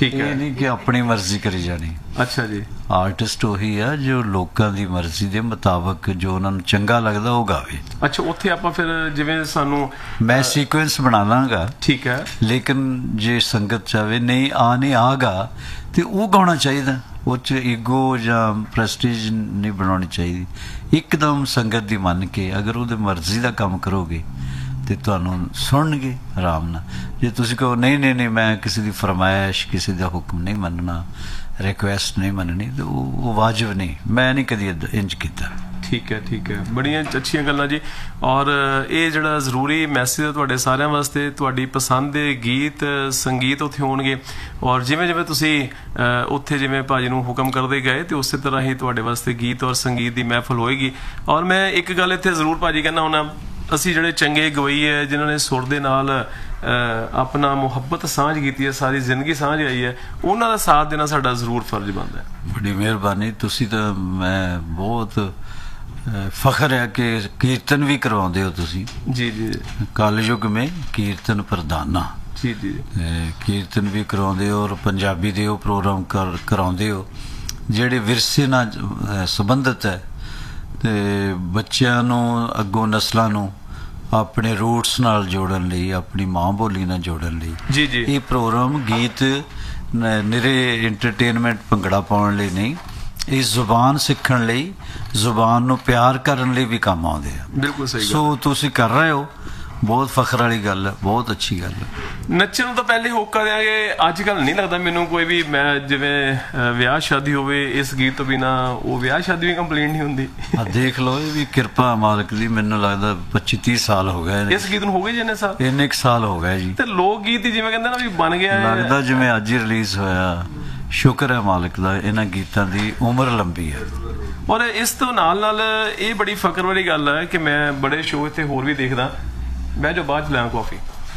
A: ਠੀਕ ਹੈ।
C: ਇਹ ਨਹੀਂ ਕਿ ਆਪਣੀ ਮਰਜ਼ੀ ਕਰੀ ਜਾਣੀ।
A: ਅੱਛਾ ਜੀ।
C: ਆਰਟਿਸਟ ਉਹੀ ਆ ਜੋ ਲੋਕਾਂ ਦੀ ਮਰਜ਼ੀ ਦੇ ਮੁਤਾਬਕ ਜੋ ਉਹਨਾਂ ਨੂੰ ਚੰਗਾ ਲੱਗਦਾ ਉਹ ਗਾਵੇ।
A: ਅੱਛਾ, ਉੱਥੇ ਆਪਾਂ ਫਿਰ ਜਿਵੇਂ ਸਾਨੂੰ
C: ਮੈਂ ਸੀਕੁਐਂਸ ਬਣਾ ਲਾਂਗਾ,
A: ਠੀਕ ਹੈ,
C: ਲੇਕਿਨ ਜੇ ਸੰਗਤ ਚਾਵੇ ਨਹੀਂ ਆ ਨਹੀਂ ਆਗਾ ਤੇ ਉਹ ਗਾਉਣਾ ਚਾਹੀਦਾ। ਉਹ 'ਚ ਈਗੋ ਜਾਂ ਪ੍ਰੈਸਟੀਜ ਨਹੀਂ ਬਣਾਉਣੀ ਚਾਹੀਦੀ। ਇੱਕਦਮ ਸੰਗਤ ਦੀ ਮੰਨ ਕੇ ਅਗਰ ਉਹਦੇ ਮਰਜ਼ੀ ਦਾ ਕੰਮ ਕਰੋਗੇ ਤੇ ਤੁਹਾਨੂੰ ਸੁਣਨਗੇ ਆਰਾਮ ਨਾਲ। ਜੇ ਤੁਸੀਂ ਕਹੋ ਨਹੀਂ ਨਹੀਂ ਨਹੀਂ ਮੈਂ ਕਿਸੇ ਦੀ ਫਰਮਾਇਸ਼, ਕਿਸੇ ਦਾ ਹੁਕਮ ਨਹੀਂ ਮੰਨਣਾ, ਰਿਕੁਐਸਟ ਨਹੀਂ ਮੰਨਣੀ, ਤੇ ਉਹ ਉਹ ਵਾਜਬ ਨਹੀਂ। ਮੈਂ ਨਹੀਂ ਕਦੀ ਇੰਜ ਕੀਤਾ।
A: ਠੀਕ ਹੈ, ਠੀਕ ਹੈ, ਬੜੀਆਂ ਅੱਛੀਆਂ ਗੱਲਾਂ ਜੀ। ਔਰ ਇਹ ਜਿਹੜਾ ਜ਼ਰੂਰੀ ਮੈਸੇਜ ਹੈ ਤੁਹਾਡੇ ਸਾਰਿਆਂ ਵਾਸਤੇ, ਤੁਹਾਡੀ ਪਸੰਦ ਦੇ ਗੀਤ ਸੰਗੀਤ ਉੱਥੇ ਹੋਣਗੇ। ਔਰ ਜਿਵੇਂ ਜਿਵੇਂ ਤੁਸੀਂ ਉੱਥੇ ਜਿਵੇਂ ਭਾਜੀ ਨੂੰ ਹੁਕਮ ਕਰਦੇ ਗਏ ਤੇ ਉਸੇ ਤਰ੍ਹਾਂ ਹੀ ਤੁਹਾਡੇ ਵਾਸਤੇ ਗੀਤ ਔਰ ਸੰਗੀਤ ਦੀ ਮਹਿਫਲ ਹੋਏਗੀ। ਔਰ ਮੈਂ ਇੱਕ ਗੱਲ ਇੱਥੇ ਜ਼ਰੂਰ ਭਾਜੀ ਕਹਿੰਦਾ ਹੁੰਦਾ, ਅਸੀਂ ਜਿਹੜੇ ਚੰਗੇ ਗਵਈ ਹੈ ਜਿਨ੍ਹਾਂ ਨੇ ਸੁਰ ਦੇ ਨਾਲ ਆਪਣਾ ਮੁਹੱਬਤ ਸਾਂਝ ਕੀਤੀ ਹੈ, ਸਾਰੀ ਜ਼ਿੰਦਗੀ ਸਾਂਝ ਆਈ ਹੈ, ਉਹਨਾਂ ਦਾ ਸਾਥ ਦੇਣਾ ਸਾਡਾ ਜ਼ਰੂਰ ਫਰਜ਼ ਬਣਦਾ ਹੈ।
C: ਬੜੀ ਮਿਹਰਬਾਨੀ। ਤੁਸੀਂ ਤਾਂ ਮੈਂ ਬਹੁਤ ਫਖਰ ਹੈ ਕਿ ਕੀਰਤਨ ਵੀ ਕਰਵਾਉਂਦੇ ਹੋ ਤੁਸੀਂ।
A: ਜੀ ਜੀ।
C: ਕਲਯੁਗ ਮੇਂ ਕੀਰਤਨ ਪ੍ਰਧਾਨਾ।
A: ਜੀ ਜੀ।
C: ਕੀਰਤਨ ਵੀ ਕਰਵਾਉਂਦੇ ਹੋ ਔਰ ਪੰਜਾਬੀ ਦੇ ਉਹ ਪ੍ਰੋਗਰਾਮ ਕਰ ਕਰਾਉਂਦੇ ਹੋ ਜਿਹੜੇ ਵਿਰਸੇ ਨਾਲ ਸੰਬੰਧਿਤ ਹੈ ਤੇ ਬੱਚਿਆਂ ਨੂੰ ਅੱਗੋਂ ਨਸਲਾਂ ਨੂੰ ਆਪਣੇ ਰੂਟਸ ਨਾਲ ਜੋੜਨ ਲਈ, ਆਪਣੀ ਮਾਂ ਬੋਲੀ ਨਾਲ ਜੋੜਨ ਲਈ।
A: ਜੀ ਜੀ। ਇਹ
C: ਪ੍ਰੋਗਰਾਮ ਗੀਤ ਨਿਰੇ ਐਂਟਰਟੇਨਮੈਂਟ ਭੰਗੜਾ ਪਾਉਣ ਲਈ ਨਹੀਂ, ਇਹ ਜ਼ੁਬਾਨ ਸਿੱਖਣ ਲਈ, ਜ਼ੁਬਾਨ ਨੂੰ ਪਿਆਰ ਕਰਨ ਲਈ ਵੀ ਕੰਮ ਆਉਂਦੇ ਆ।
A: ਬਿਲਕੁਲ ਸਹੀ ਗੱਲ।
C: ਸੋ ਤੁਸੀਂ ਕਰ ਰਹੇ ਹੋ, ਬਹੁਤ ਫਖਰ ਵਾਲੀ ਗੱਲ ਹੈ, ਬਹੁਤ ਅੱਛੀ ਗੱਲ ਹੈ।
A: ਨੱਚਣ ਨੂੰ ਤਾਂ ਪਹਿਲੇ ਹੋਕਾ ਦਿਆਂਗੇ। ਅੱਜ ਕੱਲ ਨਹੀਂ ਲੱਗਦਾ ਮੈਨੂੰ ਕੋਈ ਵੀ, ਮੈਂ ਜਿਵੇਂ ਵਿਆਹ ਸ਼ਾਦੀ ਹੋਵੇ ਇਸ ਗੀਤ ਤੋਂ ਬਿਨਾ ਉਹ ਵਿਆਹ ਸ਼ਾਦੀ ਵੀ ਕੰਪਲੀਟ ਨਹੀਂ ਹੁੰਦੀ।
C: ਆ ਦੇਖ ਲਓ, ਇਹ ਵੀ ਕਿਰਪਾ ਮਾਲਕ ਦੀ। ਮੈਨੂੰ ਲੱਗਦਾ ਪੱਚੀ ਤੀਹ ਸਾਲ ਹੋ ਗਏ
A: ਇਸ ਗੀਤ ਨੂੰ। ਹੋ ਗਏ ਜਿੰਨੇ ਸਾਲ?
C: ਇੰਨੇ ਕੁ ਸਾਲ ਹੋ ਗਏ ਜੀ।
A: ਤੇ ਲੋਕ ਗੀਤ ਜਿਵੇਂ ਕਹਿੰਦੇ ਨਾ ਵੀ ਬਣ ਗਿਆ,
C: ਲੱਗਦਾ ਜਿਵੇਂ ਅੱਜ ਹੀ ਰਿਲੀਜ਼ ਹੋਇਆ। ਸ਼ੁਕਰ ਹੈ ਮਾਲਕ ਦਾ, ਇਹਨਾਂ ਗੀਤਾਂ ਦੀ ਉਮਰ ਲੰਬੀ ਹੈ।
A: ਔਰ ਇਸ ਤੋਂ ਨਾਲ ਨਾਲ ਇਹ ਬੜੀ ਫਖਰ ਵਾਲੀ ਗੱਲ ਹੈ ਕਿ ਮੈਂ ਬੜੇ ਸ਼ੋਅ ਇੱਥੇ ਹੋਰ ਵੀ ਦੇਖਦਾ, ਮੈਂ ਜੋ ਬਾਅਦ ਚ ਲਿਆ ਕਾਫੀ,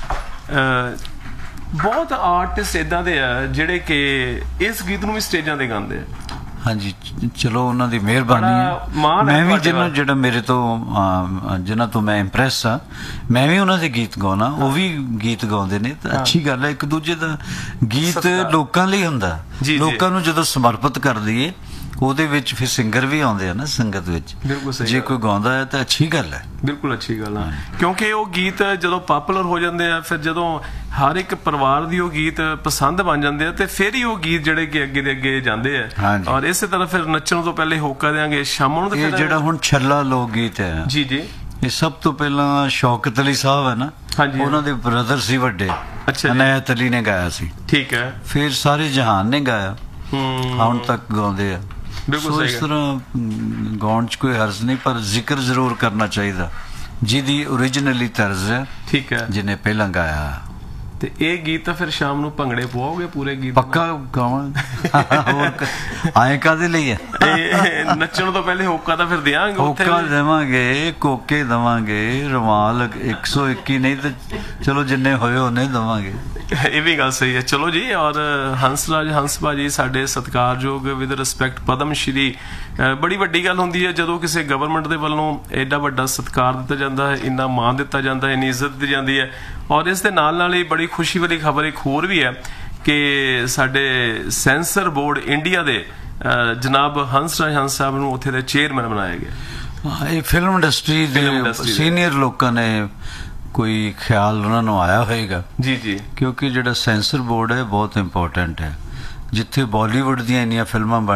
A: ਬਹੁਤ ਆਰਟਿਸਟ ਇਦਾਂ ਦੇ ਆ ਜਿਹੜੇ ਕਿ ਇਸ ਗੀਤ ਨੂੰ ਵੀ ਸਟੇਜਾਂ ਤੇ ਗਾਉਂਦੇ ਆ। ਹਾਂਜੀ, ਚਲੋ ਉਹਨਾਂ ਦੀ ਮਿਹਰਬਾਨੀ ਹੈ। ਮੈਂ ਵੀ ਜਿਹਨਾਂ ਜਿਹੜਾ ਮੇਰੇ ਤੋਂ ਜਿਹਨਾਂ ਤੋਂ ਮੈਂ ਇੰਪ੍ਰੈਸ ਆ, ਮੈਂ ਵੀ ਉਹਨਾਂ ਦੇ ਗੀਤ ਗਾਉਣਾ, ਉਹ ਵੀ ਗੀਤ ਗਾਉਂਦੇ ਨੇ। ਤਾਂ ਅੱਛੀ ਗੱਲ ਹੈ। ਇੱਕ ਦੂਜੇ ਦਾ ਗੀਤ ਲੋਕਾਂ ਲਈ ਹੁੰਦਾ, ਲੋਕਾਂ ਨੂੰ ਜਦੋਂ ਸਮਰਪਿਤ ਕਰ ਦਈਏ ਉਹਦੇ ਵਿੱਚ ਫਿਰ ਸਿੰਗਰ ਵੀ ਆਉਂਦੇ ਆ ਨਾ ਸੰਗਤ ਵਿੱਚ। ਜੇ ਕੋਈ ਗਾਉਂਦਾ ਹੈ ਤਾਂ ਅੱਛੀ ਗੱਲ ਹੈ। ਬਿਲਕੁਲ ਅੱਛੀ ਗੱਲ ਹੈ, ਕਿਉਂਕਿ ਉਹ ਗੀਤ ਜਦੋਂ ਪਪੂਲਰ ਹੋ ਜਾਂਦੇ ਆ, ਫਿਰ ਜਦੋਂ ਹਰ ਇੱਕ ਪਰਿਵਾਰ ਦੀ ਉਹ ਗੀਤ ਪਸੰਦ ਬਣ ਜਾਂਦੇ ਆ, ਤੇ ਫਿਰ ਹੀ ਉਹ ਗੀਤ ਜਿਹੜੇ ਕਿ ਅੱਗੇ ਦੇ ਅੱਗੇ ਜਾਂਦੇ ਆ। ਔਰ ਇਸੇ ਤਰ੍ਹਾਂ ਫਿਰ ਨੱਚਣ ਤੋਂ ਪਹਿਲੇ ਹੋਕਾ ਦੇਾਂਗੇ ਸ਼ਾਮ ਨੂੰ। ਇਹ ਜਿਹੜਾ ਹੁਣ ਛੱਲਾ ਲੋਕ ਗੀਤ ਹੈ, ਜੀ ਜੀ, ਇਹ ਸਭ ਤੋਂ ਪਹਿਲਾਂ ਸ਼ੌਕਤ ਅਲੀ ਸਾਹਿਬ ਹੈ ਨਾ, ਉਹਨਾਂ ਦੇ ਬ੍ਰਦਰ ਸੀ ਵੱਡੇ, ਅਨਾਇਤ ਅਲੀ ਨੇ ਗਾਇਆ ਸੀ। ਠੀਕ ਹੈ। ਫਿਰ ਸਾਰੇ ਜਹਾਨ ਨੇ ਗਾਇਆ, ਹੁਣ ਤੱਕ ਗਾਉਂਦੇ ਆ। ਸੋ ਇਸ ਤਰ੍ਹਾਂ ਗਾਉਣ ਚ ਕੋਈ ਹਰਜ਼ ਨਹੀਂ, ਪਰ ਜ਼ਿਕਰ ਜ਼ਰੂਰ ਕਰਨਾ ਚਾਹੀਦਾ ਜਿਹਦੀ ਓਰੀਜਨਲੀ ਤਰਜ਼ ਹੈ। ਠੀਕ ਹੈ। ਜਿਹਨੇ ਪਹਿਲਾਂ ਗਾਇਆ। ਤੇ ਇਹ ਗੀਤ ਤਾਂ ਫਿਰ ਸ਼ਾਮ ਨੂੰ ਭੰਗੜੇ ਪਵਾਓਗੇ ਪੂਰੇ ਗੀਤ? ਪੱਕਾ ਗਾਵਾਂਗੇ। ਆਏ ਕਾਹਦੇ ਲਈ ਹੈ? ਨੱਚਣ ਤੋਂ ਪਹਿਲੇ ਹੋਕਾ ਤਾਂ ਫਿਰ ਦਿਆਂਗੇ। ਹੋਕਾ ਦੇਵਾਂਗੇ, ਕੋਕੇ ਦੇਵਾਂਗੇ, ਰੁਮਾਲ ਇੱਕ ਸੌ ਇੱਕੀ ਨਹੀਂ ਤੇ ਚਲੋ ਜਿੰਨੇ ਹੋਏ ਉਹਨੇ ਦੇਵਾਂਗੇ। ਇਹ ਵੀ ਗੱਲ ਸਹੀ ਹੈ। ਚਲੋ ਜੀ। ਔਰ ਹੰਸਰਾਜ ਹੰਸ ਭਾਜੀ ਸਾਡੇ ਸਤਿਕਾਰਯੋਗ ਵਿਦ ਰਿਸਪੈਕਟ ਪਦਮ ਸ਼੍ਰੀ, ਬੜੀ ਵੱਡੀ ਗੱਲ ਹੁੰਦੀ ਹੈ ਜਦੋਂ ਕਿਸੇ ਗਵਰਨਮੈਂਟ ਦੇ ਵੱਲੋਂ ਐਡਾ ਵੱਡਾ ਸਤਿਕਾਰ ਦਿੱਤਾ ਜਾਂਦਾ ਹੈ, ਇੰਨਾ ਮਾਣ ਦਿੱਤਾ ਜਾਂਦਾ ਹੈ, ਇੰਨੀ ਇੱਜ਼ਤ ਦਿੱਤੀ ਜਾਂਦੀ ਹੈ। ਔਰ ਇਸ ਦੇ ਨਾਲ ਨਾਲ ਹੀ ਬੜੀ ਖੁਸ਼ੀ ਵਾਲੀ ਖਬਰ ਇੱਕ ਹੋਰ ਵੀ ਹੈ ਕਿ ਸਾਡੇ ਸੈਂਸਰ ਬੋਰਡ ਇੰਡੀਆ ਦੇ ਜਨਾਬ ਹੰਸਰਾਜ ਹੰਸ ਸਾਹਿਬ ਨੂੰ ਉੱਥੇ ਦੇ ਚੇਅਰਮੈਨ ਬਣਾਇਆ ਗਿਆ। ਇਹ ਫਿਲਮ ਇੰਡਸਟਰੀ ਦੇ ਸੀਨੀਅਰ ਲੋਕਾਂ ਨੇ ਕੋਈ ਖਿਆਲ ਉਹਨਾਂ ਨੂੰ ਆਇਆ ਹੋਏਗਾ। ਜੀ ਜੀ। ਕਿਉਂਕਿ ਜਿਹੜਾ ਸੈਂਸਰ ਬੋਰਡ ਹੈ ਬਹੁਤ ਇੰਪੋਰਟੈਂਟ ਹੈ। ਜਿੱਥੇ ਬਾਲੀਵੁੱਡ ਦੀਆਂ ਇੰਨੀਆਂ ਫਿਲਮਾਂ